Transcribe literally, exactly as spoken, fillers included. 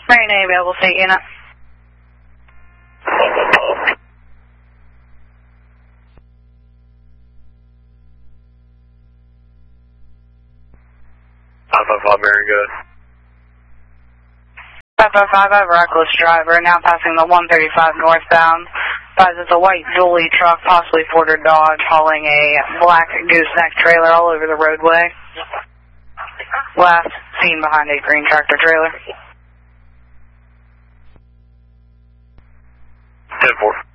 Marine A, available state unit. five five five, Mary, good. five five five, I have a reckless driver, now passing the one thirty-five northbound. Advise it's a white dually truck, possibly Ford or Dodge, hauling a black gooseneck trailer all over the roadway. Last seen behind a green tractor trailer. ten four.